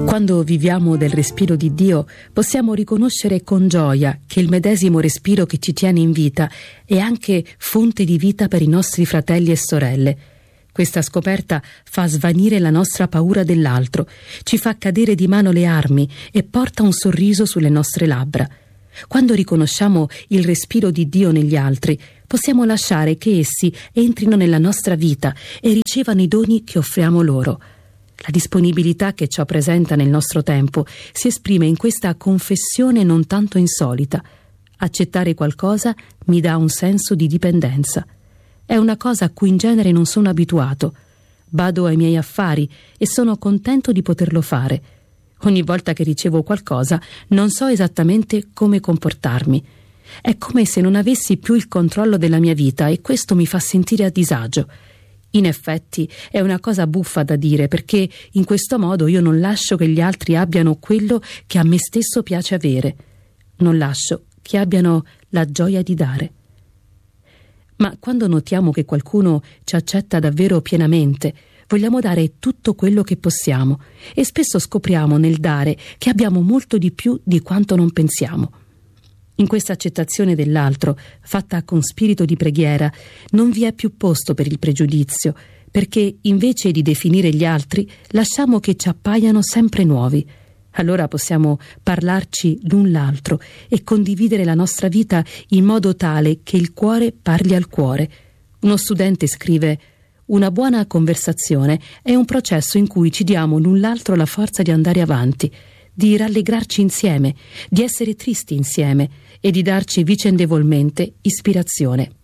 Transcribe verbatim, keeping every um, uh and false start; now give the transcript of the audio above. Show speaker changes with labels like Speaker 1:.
Speaker 1: Quando viviamo del respiro di Dio, possiamo riconoscere con gioia che il medesimo respiro che ci tiene in vita è anche fonte di vita per i nostri fratelli e sorelle. Questa scoperta fa svanire la nostra paura dell'altro, ci fa cadere di mano le armi e porta un sorriso sulle nostre labbra. Quando riconosciamo il respiro di Dio negli altri, possiamo lasciare che essi entrino nella nostra vita e ricevano i doni che offriamo loro. La disponibilità che ciò presenta nel nostro tempo si esprime in questa confessione non tanto insolita. Accettare qualcosa mi dà un senso di dipendenza. È una cosa a cui in genere non sono abituato. Bado ai miei affari e sono contento di poterlo fare. Ogni volta che ricevo qualcosa non so esattamente come comportarmi. È come se non avessi più il controllo della mia vita e questo mi fa sentire a disagio. In effetti è una cosa buffa da dire, perché in questo modo io non lascio che gli altri abbiano quello che a me stesso piace avere. Non lascio che abbiano la gioia di dare. Ma quando notiamo che qualcuno ci accetta davvero pienamente, vogliamo dare tutto quello che possiamo e spesso scopriamo nel dare che abbiamo molto di più di quanto non pensiamo. In questa accettazione dell'altro, fatta con spirito di preghiera, non vi è più posto per il pregiudizio, perché invece di definire gli altri, lasciamo che ci appaiano sempre nuovi. Allora possiamo parlarci l'un l'altro e condividere la nostra vita in modo tale che il cuore parli al cuore. Uno studente scrive: una buona conversazione è un processo in cui ci diamo l'un l'altro la forza di andare avanti, di rallegrarci insieme, di essere tristi insieme e di darci vicendevolmente ispirazione.